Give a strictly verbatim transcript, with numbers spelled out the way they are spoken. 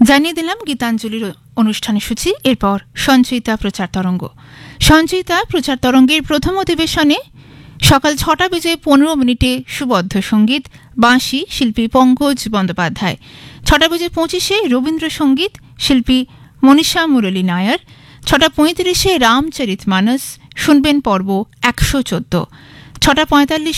জানিয়ে দিলাম গীতাঞ্জলির অনুষ্ঠান সূচি। এরপর সঞ্চয়িতা প্রচার তরঙ্গ। সঞ্চয়িতা প্রচার তরঙ্গের প্রথম অধিবেশনে সকাল ছটা বেজে পনেরো মিনিটে সুবদ্ধ সঙ্গীত, বাঁশি শিল্পী পঙ্কজ বন্দ্যোপাধ্যায়। ছটা বেজে পঁচিশে রবীন্দ্রসঙ্গীত, শিল্পী মনীষা মুরলী নায়ার। ছটা পঁয়ত্রিশে রামচরিত মানস, শুনবেন পর্ব একশো চোদ্দ। ছটা পঁয়তাল্লিশ